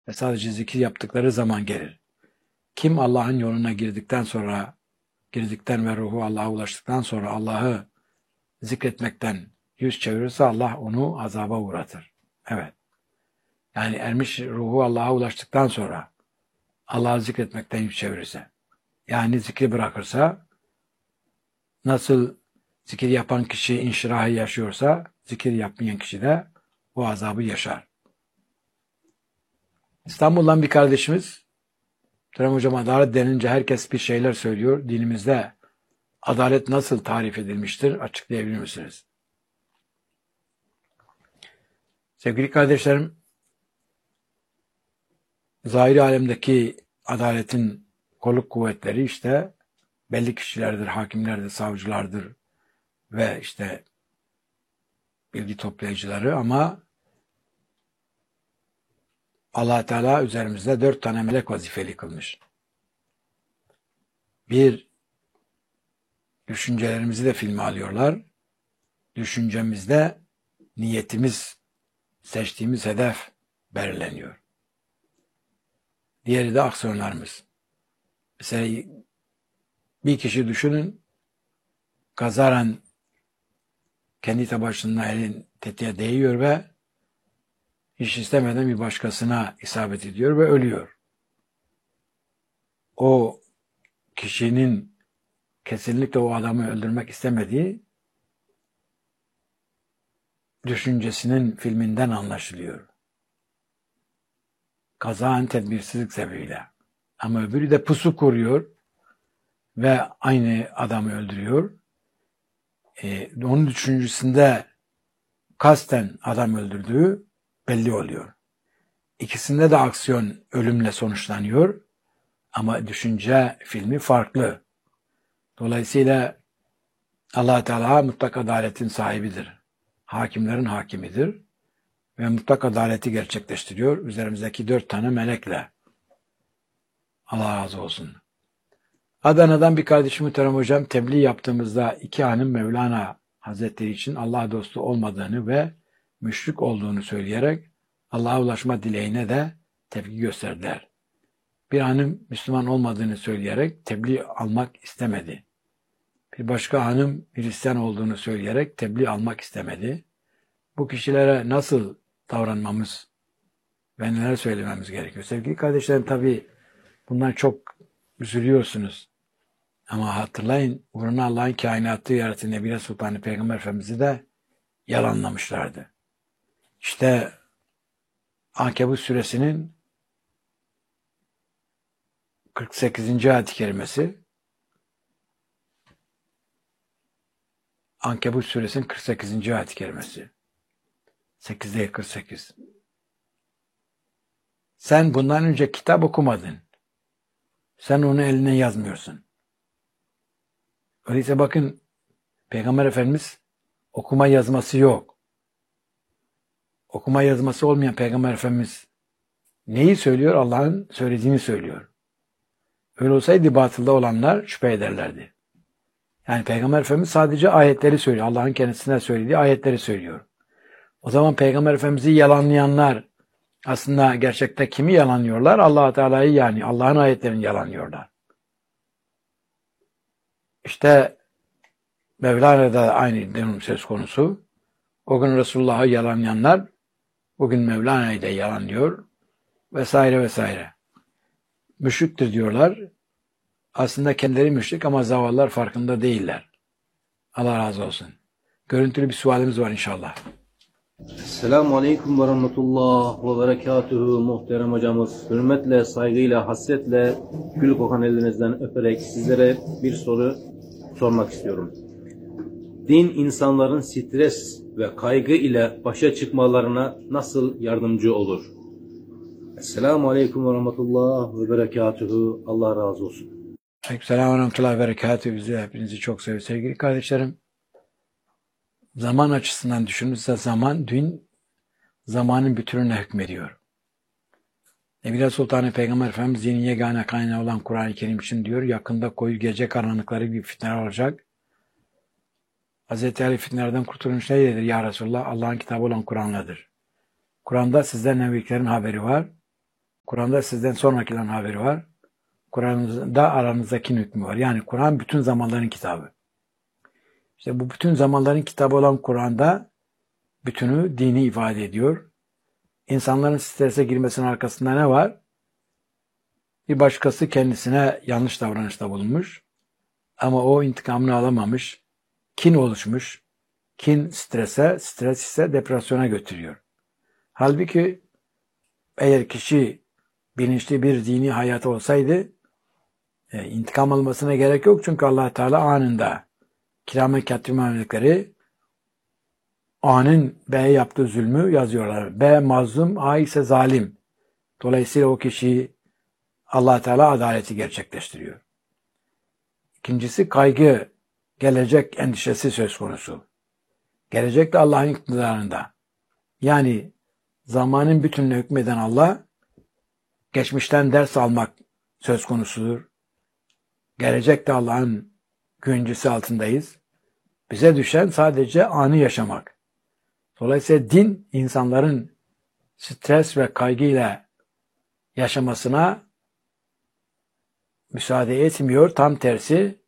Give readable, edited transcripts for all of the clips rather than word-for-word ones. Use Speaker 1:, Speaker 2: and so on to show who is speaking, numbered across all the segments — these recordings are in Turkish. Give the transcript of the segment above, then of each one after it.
Speaker 1: ve sadece zikir yaptıkları zaman gelir. Kim Allah'ın yoluna girdikten ve ruhu Allah'a ulaştıktan sonra Allah'ı zikretmekten yüz çevirirse Allah onu azaba uğratır. Evet. Yani ermiş ruhu Allah'a ulaştıktan sonra Allah'ı zikretmekten yüz çevirirse, yani zikri bırakırsa, nasıl zikir yapan kişi inşirahı yaşıyorsa, zikir yapmayan kişi de o azabı yaşar. İstanbul'dan bir kardeşimiz, Muhterem Hocam, adalet denince herkes bir şeyler söylüyor. Dinimizde adalet nasıl tarif edilmiştir? Açıklayabilir misiniz? Sevgili kardeşlerim, zahiri alemdeki adaletin kolluk kuvvetleri işte belli kişilerdir, hakimlerdir, savcılardır ve işte bilgi toplayıcıları, ama Allah Teala üzerimizde 4 tane melek vazifeli kılmış. Bir, düşüncelerimizi de filme alıyorlar. Düşüncemizde niyetimiz, seçtiğimiz hedef belirleniyor. Diğeri de aksiyonlarımız. Mesela bir kişi düşünün, kazaran kendi tabancasına elin tetiğe değiyor ve hiç istemeden bir başkasına isabet ediyor ve ölüyor. O kişinin kesinlikle o adamı öldürmek istemediği düşüncesinin filminden anlaşılıyor. Kazaen tedbirsizlik sebebiyle. Ama öbürü de pusu kuruyor ve aynı adamı öldürüyor. Onun düşüncesinde kasten adam öldürdüğü belli oluyor. İkisinde de aksiyon ölümle sonuçlanıyor. Ama düşünce filmi farklı. Dolayısıyla Allah Teala mutlak adaletin sahibidir. Hakimlerin hakimidir. Ve mutlak adaleti gerçekleştiriyor. Üzerimizdeki 4 tane melekle. Allah razı olsun. Adana'dan bir kardeşim Muhterem Hocam, tebliğ yaptığımızda 2 hanım Mevlana Hazretleri için Allah dostu olmadığını ve müşrik olduğunu söyleyerek Allah'a ulaşma dileğine de tepki gösterdiler. Bir hanım Müslüman olmadığını söyleyerek tebliğ almak istemedi. Bir başka hanım Hristiyan olduğunu söyleyerek tebliğ almak istemedi. Bu kişilere nasıl davranmamız ve neler söylememiz gerekiyor? Sevgili kardeşlerim, tabii bundan çok üzülüyorsunuz. Ama hatırlayın, uğruna Allah'ın kainatı yaratan Nebi Sultanı Peygamber Efendimiz'i de yalanlamışlardı. İşte Ankebut suresinin 48. ayet-i kerimesi, Ankebut suresinin 48. ayet-i kerimesi. 8 değil, 48. Sen bundan önce kitap okumadın. Sen onu eline yazmıyorsun. Öyleyse bakın, Peygamber Efendimiz okuma yazması yok. Okuma yazması olmayan Peygamber Efendimiz neyi söylüyor? Allah'ın söylediğini söylüyor. Öyle olsaydı batılda olanlar şüphe ederlerdi. Yani Peygamber Efendimiz sadece ayetleri söylüyor. Allah'ın kendisine söylediği ayetleri söylüyor. O zaman Peygamber Efendimiz'i yalanlayanlar aslında gerçekte kimi yalanlıyorlar? Allah-u Teala'yı, yani Allah'ın ayetlerini yalanlıyorlar. İşte Mevlana'da aynı durum söz konusu. O gün Resulullah'ı yalanlayanlar bugün Mevlana'yı da yalanlıyor vesaire vesaire. Müşriktir diyorlar. Aslında kendileri müşrik ama zavallılar farkında değiller. Allah razı olsun. Görüntülü bir sualimiz var inşallah.
Speaker 2: Selamun Aleyküm ve Rahmetullah ve Berekatuhu muhterem hocamız. Hürmetle, saygıyla, hasretle gül kokan ellerinizden öperek sizlere bir soru sormak istiyorum. Din insanların stres ve kaygı ile başa çıkmalarına nasıl yardımcı olur? Selamun Aleyküm ve Rahmetullah ve Berekatuhu. Allah razı olsun.
Speaker 1: Aleykümselam ve Rahmetullah ve Berekatuhu. Bizi, hepinizi çok seviyoruz. Sevgili kardeşlerim, zaman açısından düşünürse din zamanın bütününe hükmediyor. Nebi Sultanı Peygamber Efendimiz dinin yegane kaynağı olan Kur'an-ı Kerim için diyor, yakında koyu gece karanlıkları gibi fitneler olacak. Hz. Ali fitnelerden kurtulmuş nedir ya Resulullah? Allah'ın kitabı olan Kur'an'ladır. Kur'an'da sizden nebiliklerin haberi var. Kur'an'da sizden sonrakilerin haberi var. Kur'an'da aranızdaki hükmü var. Yani Kur'an bütün zamanların kitabı. İşte bu bütün zamanların kitabı olan Kur'an'da bütünü dini ifade ediyor. İnsanların strese girmesinin arkasında ne var? Bir başkası kendisine yanlış davranışta bulunmuş. Ama o intikamını alamamış. Kin oluşmuş. Kin strese, stres ise depresyona götürüyor. Halbuki eğer kişi bilinçli bir dini hayatı olsaydı intikam almasına gerek yok. Çünkü Allah Teala anında Kiramen Katibin melekleri A'nın B'ye yaptığı zulmü yazıyorlar. B mazlum, A ise zalim. Dolayısıyla o kişi Allah Teala adaleti gerçekleştiriyor. İkincisi kaygı, gelecek endişesi söz konusu. Gelecek de Allah'ın iktidarında. Yani zamanın bütününe hükmeden Allah, geçmişten ders almak söz konusudur. Gelecek de Allah'ın güvencesi altındayız. Bize düşen sadece anı yaşamak. Dolayısıyla din insanların stres ve kaygıyla yaşamasına müsaade etmiyor. Tam tersi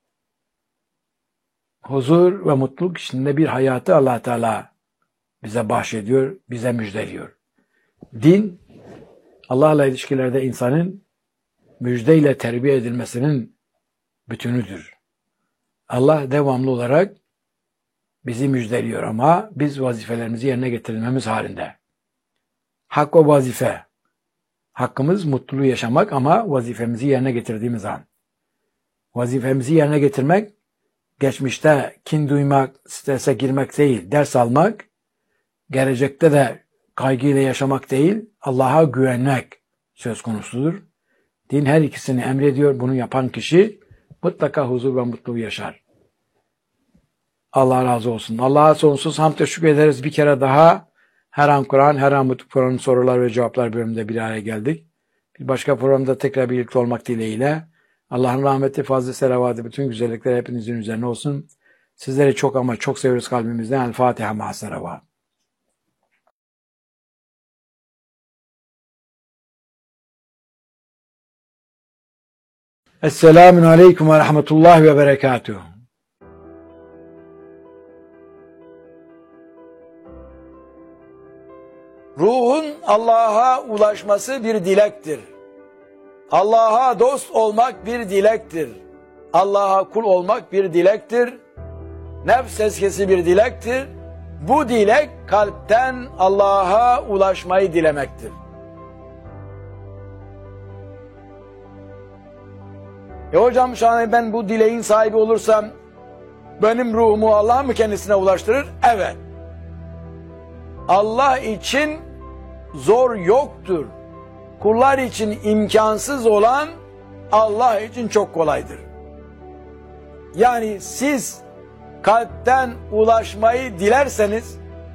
Speaker 1: huzur ve mutluluk içinde bir hayatı Allah Teala bize bahşediyor, bize müjdeliyor. Din Allah'la ilişkilerde insanın müjdeyle terbiye edilmesinin bütünüdür. Allah devamlı olarak bizi müjdeliyor ama biz vazifelerimizi yerine getirmemiz halinde. Hak o vazife. Hakkımız mutluluğu yaşamak ama vazifemizi yerine getirdiğimiz an. Vazifemizi yerine getirmek, geçmişte kin duymak, strese girmek değil, ders almak, gelecekte de kaygıyla yaşamak değil, Allah'a güvenmek söz konusudur. Din her ikisini emrediyor. Bunu yapan kişi mutlaka huzur ve mutluluğu yaşar. Allah razı olsun. Allah'a sonsuz hamd ve şükür ederiz. Bir kere daha her an Kur'an, her an Mutluluk Programı'nın sorular ve cevaplar bölümünde bir araya geldik. Bir başka programda tekrar birlikte olmak dileğiyle Allah'ın rahmeti, fazla selavatı, bütün güzellikler hepinizin üzerine olsun. Sizleri çok ama çok seviyoruz kalbimizden. El Fatiha ma'a selavat. Esselamun Aleyküm ve Rahmetullahi ve Berekatuhu. Ruhun Allah'a ulaşması bir dilektir. Allah'a dost olmak bir dilektir. Allah'a kul olmak bir dilektir. Nefs eskisi bir dilektir. Bu dilek kalpten Allah'a ulaşmayı dilemektir. Hocam şu an ben bu dileğin sahibi olursam benim ruhumu Allah mı kendisine ulaştırır? Evet. Allah için zor yoktur. Kullar için imkansız olan Allah için çok kolaydır. Yani siz kalpten ulaşmayı dilerseniz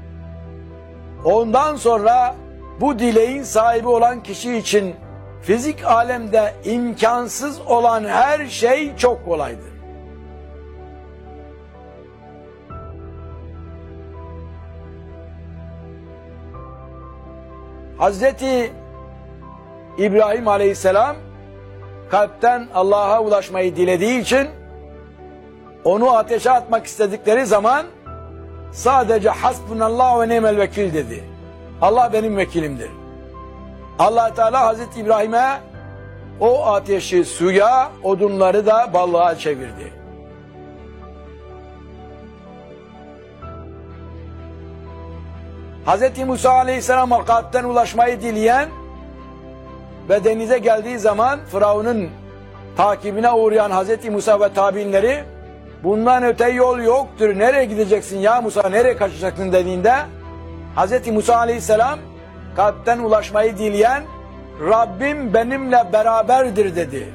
Speaker 1: ondan sonra bu dileğin sahibi olan kişi için fizik alemde imkansız olan her şey çok kolaydır. Hazreti İbrahim Aleyhisselam kalpten Allah'a ulaşmayı dilediği için onu ateşe atmak istedikleri zaman sadece hasbunallah ve ni'mel vekil dedi. Allah benim vekilimdir. Allah Teala Hazreti İbrahim'e o ateşi suya, odunları da balığa çevirdi. Hazreti Musa Aleyhisselam'a kalpten ulaşmayı dileyen ve denize geldiği zaman Firavun'un takibine uğrayan Hazreti Musa ve tabiinleri bundan öte yol yoktur. Nereye gideceksin ya Musa, nereye kaçacaksın dediğinde Hazreti Musa Aleyhisselam kalpten ulaşmayı dileyen Rabbim benimle beraberdir dedi.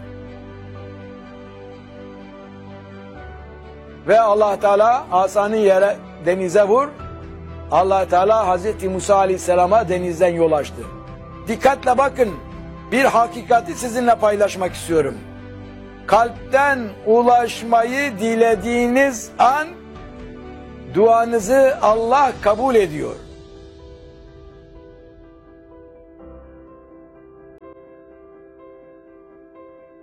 Speaker 1: Ve Allah Teala asanı yere denize vur. Allah Teala Hazreti Musa Aleyhisselam'a denizden yol açtı. Dikkatle bakın, bir hakikati sizinle paylaşmak istiyorum. Kalpten ulaşmayı dilediğiniz an duanızı Allah kabul ediyor.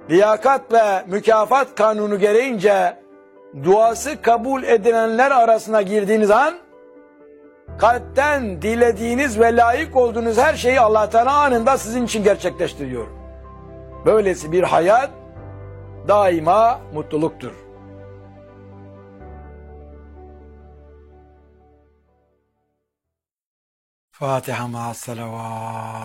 Speaker 1: liyakat ve mükafat kanunu gereğince duası kabul edilenler arasına girdiğiniz an kalpten dilediğiniz ve layık olduğunuz her şeyi Allah Teala anında sizin için gerçekleştiriyor. Böylesi bir hayat daima mutluluktur. Fatiha ma'as salavat.